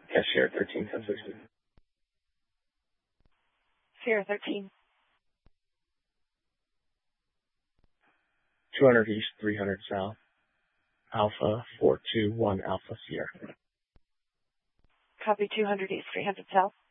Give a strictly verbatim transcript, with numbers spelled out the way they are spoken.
Cashier thirteen ten sixty. Sierra thirteen. two hundred East, three hundred South. Alpha four two one Alpha Sierra. Copy two hundred East, three hundred South.